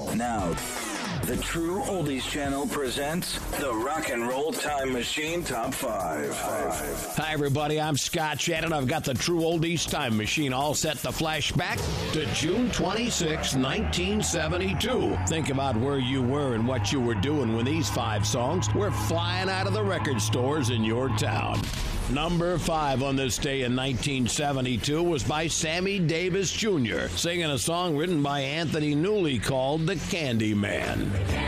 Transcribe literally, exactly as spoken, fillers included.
Now, the True Oldies Channel presents the Rock and Roll Time Machine Top five. Hi, everybody. I'm Scott Shannon. I've got the True Oldies Time Machine all set to flash back to June twenty-sixth, nineteen seventy-two. Think about where you were and what you were doing when these five songs were flying out of the record stores in your town. Number five on this day in nineteen seventy-two was by Sammy Davis Junior, singing a song written by Anthony Newley called The Candy Man.